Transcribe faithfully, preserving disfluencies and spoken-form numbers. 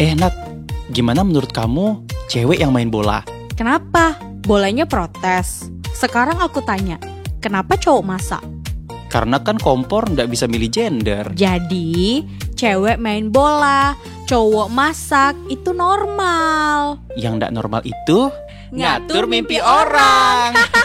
Eh Nat, gimana menurut kamu cewek yang main bola? Kenapa? Bolanya protes. Sekarang aku tanya, kenapa cowok masak? Karena kan kompor nggak bisa milih gender. Jadi, cewek main bola, cowok masak, itu normal. Yang nggak normal itu Ngatur mimpi orang.